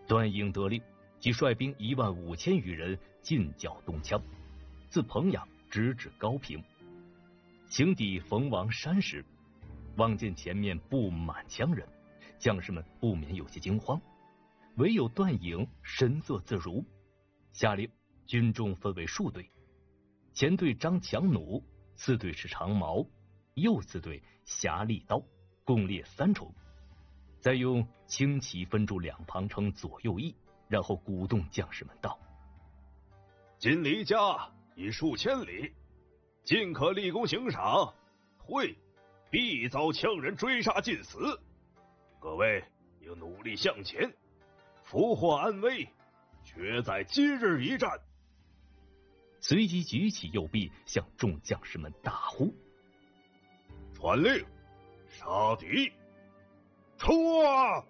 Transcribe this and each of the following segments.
段颖得令，即率兵15000余人进剿东羌，自彭阳直至高平。行抵冯王山时，望见前面布满羌人，将士们不免有些惊慌，唯有段颖神色自如，下令军众分为数队，前队张强弩，次队是长矛，右次队侠利刀，共列3重，再用轻骑分驻两旁成左右翼，然后鼓动将士们道： 今离家已数千里，尽可立功行赏，退必遭羌人追杀尽死。各位应努力向前，福祸安危，决在今日一战。 随即举起右臂，向众将士们大呼： 传令，杀敌，冲啊！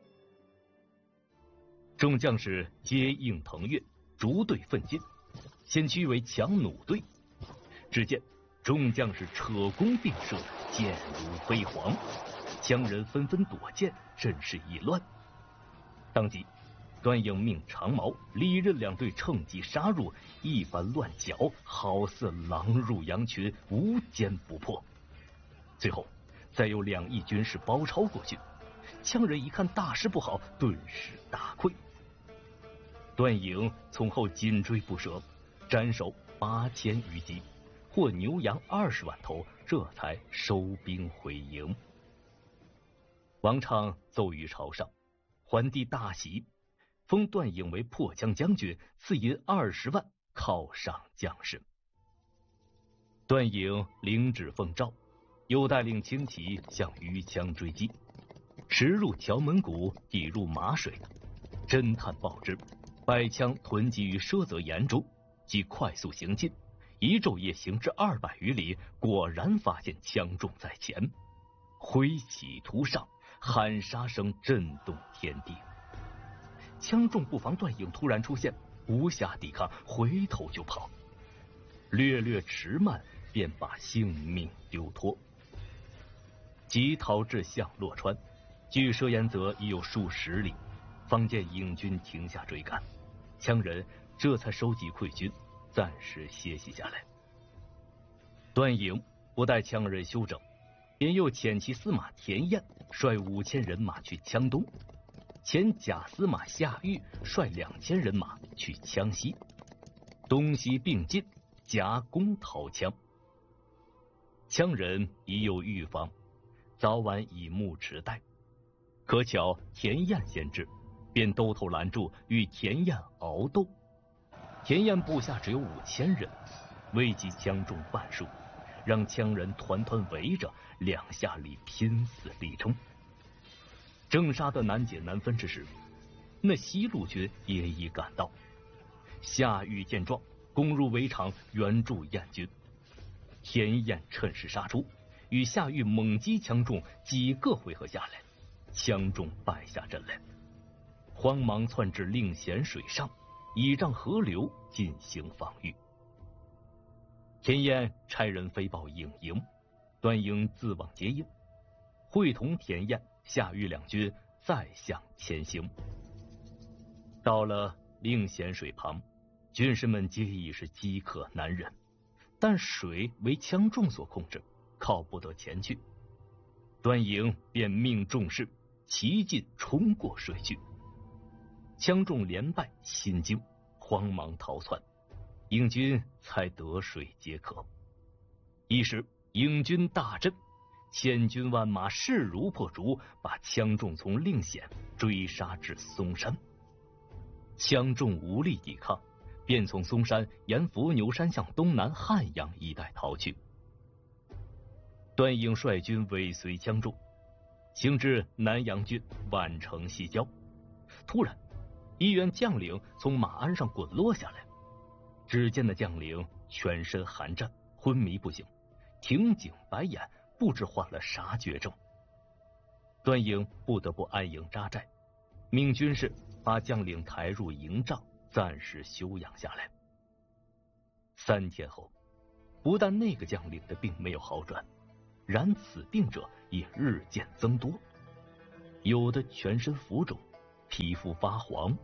众将士皆应腾跃，逐队奋进，先驱为强弩队。只见众将士扯弓并射，箭如飞蝗，羌人纷纷躲箭，阵势已乱。当即段颖命长矛、利刃两队乘机杀入，一番乱搅，好似狼入羊群，无坚不破。最后再有2翼军士包抄过去，羌人一看大势不好，顿时大溃。段颖从后紧追不舍，斩首8000余骑，获牛羊20万头，这才收兵回营。王畅奏于朝上，桓帝大喜，封段颖为破羌将军，赐银20万犒赏将士。段颖领旨奉诏，又带领轻骑向余羌追击，驰入谯门谷，抵入马水。侦探报知，百羌囤积于奢泽岩中，即快速行进，一昼夜行至200余里，果然发现羌众在前，挥起突上，喊杀声震动天地。羌众不防段颖突然出现，无暇抵抗，回头就跑，略略迟慢，便把性命丢脱。即逃至象洛川，距佘延泽已有数十里，方见颖军停下追赶，羌人这才收集溃军，暂时歇息下来。段颖不待羌人休整，便又遣其司马田彦率5000人马去羌东，前假司马夏玉率2000人马去羌西，东西并进，夹攻讨羌。羌人已有预防，早晚以木持待。可巧田彦先至，便兜头拦住，与田彦鏖斗。田彦部下只有5000人，未及羌众半数，让羌人团团围着，两下里拼死力争。正杀得难解难分之时，那西路军也已赶到。夏玉见状，攻入围场，援助燕军。田彦趁势杀出，与夏玉猛击羌众，几个回合下来，羌众败下阵来，慌忙窜至令贤水上，倚仗河流进行防御。田彦差人飞报颍营，段颖自往接应，会同田彦、夏玉两军再向前行。到了令贤水旁，军士们皆已是饥渴难忍，但水为羌众所控制，靠不得前去。段颖便命众士齐进冲过水去，羌众连败，心惊，慌忙逃窜，颍军才得水解渴。一时颍军大振，千军万马势如破竹，把羌众从令贤追杀至松山。羌众无力抵抗，便从松山沿伏牛山向东南汉阳一带逃去。段颖率军尾随羌众，行至南阳郡宛城西郊，突然一员将领从马鞍上滚落下来。只见那将领全身寒战，昏迷不醒，挺颈白眼，不知患了啥绝症。段颖不得不安营扎寨，命军士把将领抬入营帐，暂时休养下来。3天后，不但那个将领的病没有好转，然此病者也日渐增多，有的全身浮肿，皮肤发黄，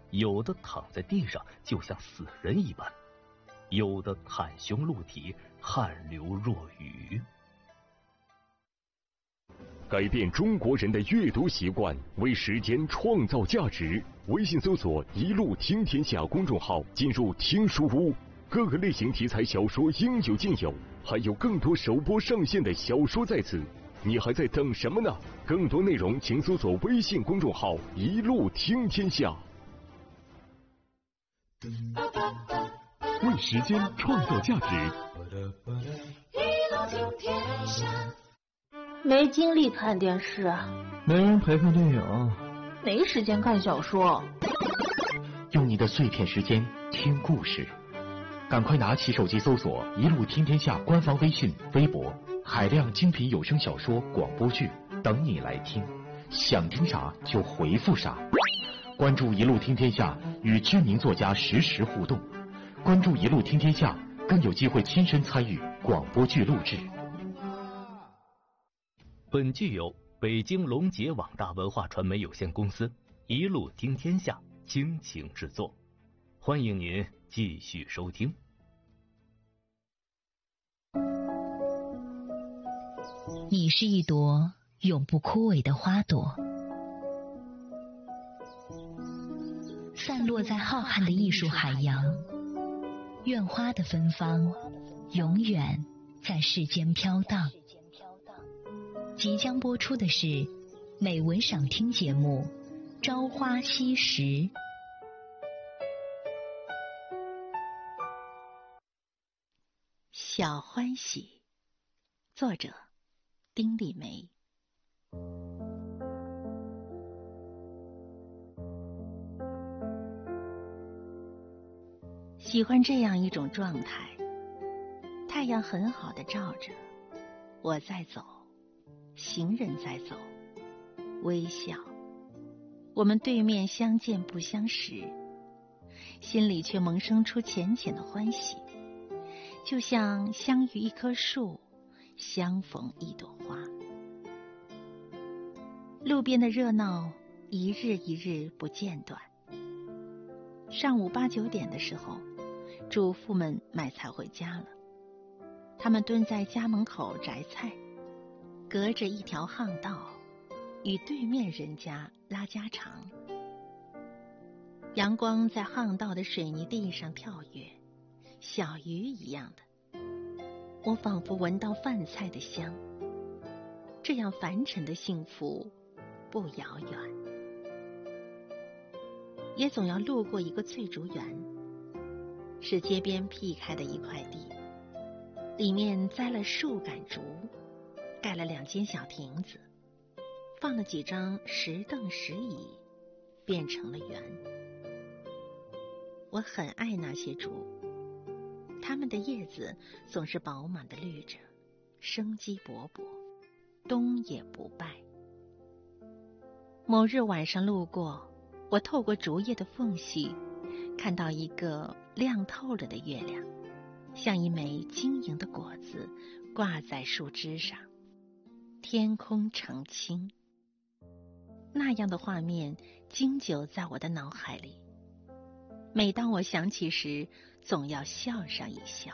有的躺在地上就像死人一般，有的袒胸露体，汗流若雨。 改变中国人的阅读习惯，为时间创造价值。微信搜索“一路听天下”公众号，进入听书屋，各个类型题材小说应有尽有，还有更多首播上线的小说在此，你还在等什么呢？更多内容请搜索微信公众号“一路听天下”。为时间创造价值。 一路听天下。 没精力看电视啊， 没人陪看电影， 没时间看小说。 用你的碎片时间听故事，赶快拿起手机搜索“一路听天下”官方微信、微博，海量精品有声小说、广播剧等你来听，想听啥就回复啥。关注“一路听天下”，与知名作家实时互动。关注“一路听天下”，更有机会亲身参与广播剧录制。 本剧由北京龙杰网大文化传媒有限公司一路听天下倾情制作，欢迎您继续收听。 你是一朵永不枯萎的花朵，散落在浩瀚的艺术海洋，愿花的芬芳永远在世间飘荡。即将播出的是美文赏听节目《朝花夕拾》。 小欢喜，作者丁立梅。喜欢这样一种状态，太阳很好的照着，我在走，行人在走，微笑，我们对面相见不相识，心里却萌生出浅浅的欢喜，就像相遇一棵树，相逢一朵花。路边的热闹一日一日不间断。上午8、9点的时候，主妇们买菜回家了，他们蹲在家门口摘菜，隔着一条巷道，与对面人家拉家常。阳光在巷道的水泥地上跳跃，小鱼一样的，我仿佛闻到饭菜的香。这样凡尘的幸福不遥远。也总要路过一个翠竹园，是街边辟开的一块地，里面栽了数杆竹，盖了2间小亭子，放了几张石凳石椅，变成了园。我很爱那些竹，它们的叶子总是饱满的绿着，生机勃勃，冬也不败。某日晚上路过，我透过竹叶的缝隙，看到一个亮透了的月亮，像一枚晶莹的果子挂在树枝上，天空澄清。那样的画面经久在我的脑海里，每当我想起时，总要笑上一笑。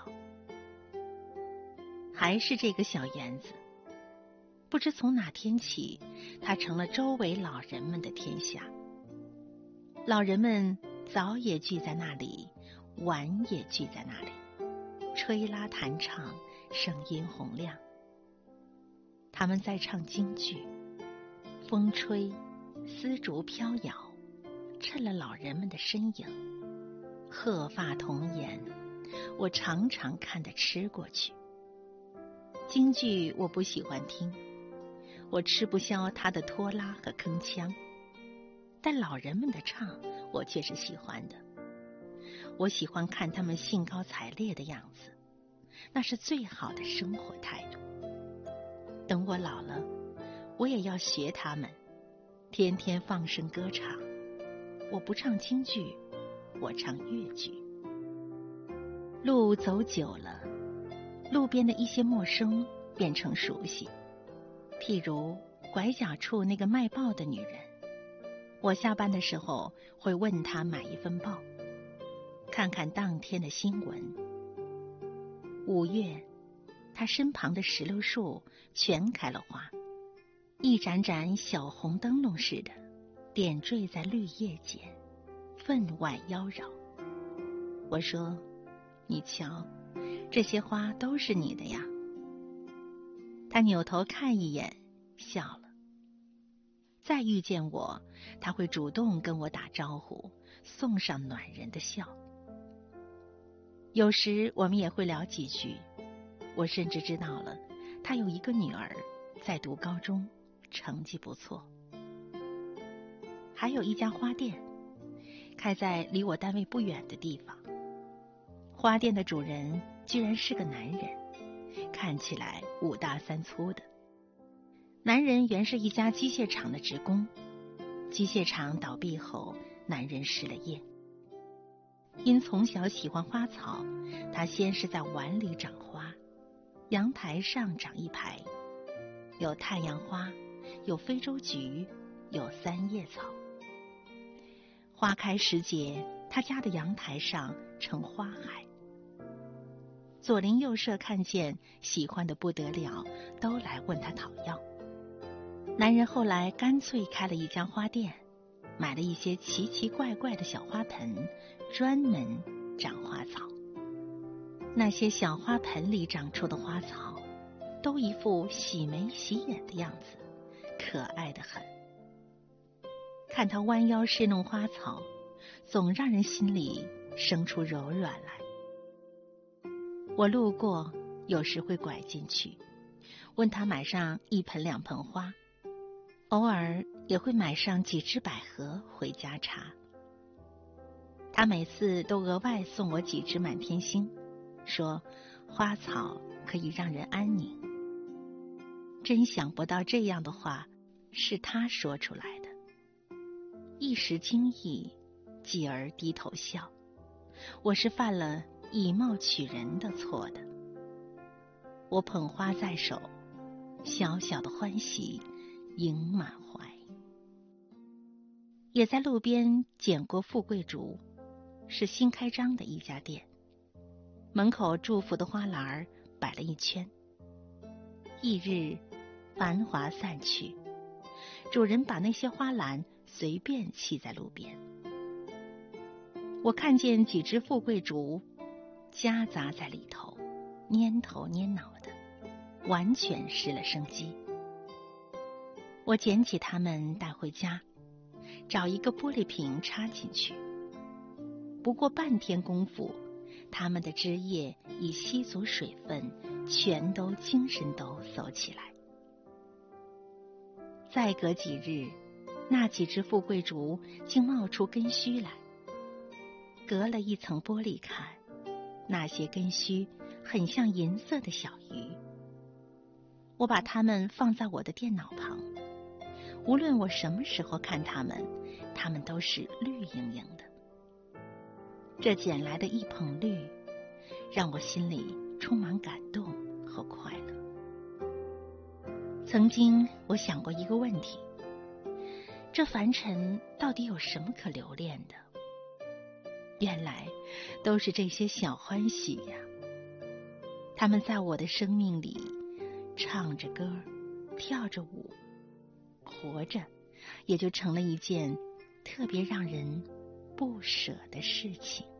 还是这个小园子，不知从哪天起，它成了周围老人们的天下。老人们早也聚在那里，晚也聚在那里，吹拉弹唱，声音洪亮。他们在唱京剧，风吹，丝竹飘摇，衬了老人们的身影。鹤发童颜，我常常看得吃过去。京剧我不喜欢听，我吃不消它的拖拉和铿锵，但老人们的唱我却是喜欢的。我喜欢看他们兴高采烈的样子，那是最好的生活态度。等我老了，我也要学他们，天天放声歌唱。我不唱京剧，我唱粤剧。路走久了，路边的一些陌生变成熟悉，譬如拐角处那个卖报的女人， 我下班的时候会问他买一份报，看看当天的新闻。5月，他身旁的石榴树全开了花，一盏盏小红灯笼似的点缀在绿叶间，分外妖娆。我说，你瞧，这些花都是你的呀。他扭头看一眼，笑了。再遇见我，他会主动跟我打招呼，送上暖人的笑。有时我们也会聊几句，我甚至知道了他有一个女儿在读高中，成绩不错。还有一家花店，开在离我单位不远的地方。花店的主人居然是个男人，看起来5大3粗的。男人原是一家机械厂的职工，机械厂倒闭后，男人失了业。因从小喜欢花草，他先是在碗里长花，阳台上长一排，有太阳花，有非洲菊，有3叶草。花开时节，他家的阳台上成花海。左邻右舍看见，喜欢的不得了，都来问他讨要。男人后来干脆开了一家花店，买了一些奇奇怪怪的小花盆，专门长花草。那些小花盆里长出的花草，都一副喜眉喜眼的样子，可爱得很。看他弯腰侍弄花草，总让人心里生出柔软来。我路过，有时会拐进去，问他买上1盆2盆花，偶尔也会买上几枝百合回家插。他每次都额外送我几枝满天星，说花草可以让人安宁。真想不到这样的话是他说出来的，一时惊异，继而低头笑。我是犯了以貌取人的错的。我捧花在手，小小的欢喜盈满怀。也在路边捡过富贵竹，是新开张的一家店，门口祝福的花篮摆了一圈。翌日繁华散去，主人把那些花篮随便弃在路边。我看见几只富贵竹夹杂在里头，蔫头蔫脑的，完全失了生机。我捡起它们带回家，找一个玻璃瓶插进去。不过半天功夫，它们的枝叶已吸足水分，全都精神抖擞起来。再隔几日，那几只富贵竹竟冒出根须来。隔了一层玻璃看，那些根须很像银色的小鱼。我把它们放在我的电脑旁，无论我什么时候看它们，它们都是绿莹莹的。这捡来的一捧绿，让我心里充满感动和快乐。曾经我想过一个问题，这凡尘到底有什么可留恋的？原来都是这些小欢喜呀，他们在我的生命里唱着歌，跳着舞，活着也就成了一件特别让人不舍的事情。